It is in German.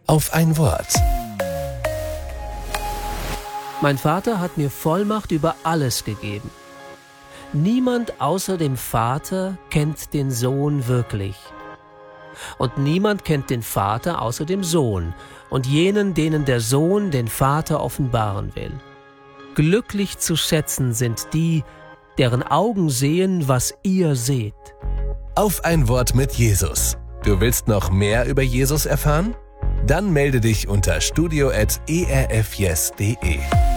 Auf ein Wort. Mein Vater hat mir Vollmacht über alles gegeben. Niemand außer dem Vater kennt den Sohn wirklich. Und niemand kennt den Vater außer dem Sohn und jenen, denen der Sohn den Vater offenbaren will. Glücklich zu schätzen sind die, deren Augen sehen, was ihr seht. Auf ein Wort mit Jesus. Du willst noch mehr über Jesus erfahren? Dann melde dich unter studio@erfyes.de.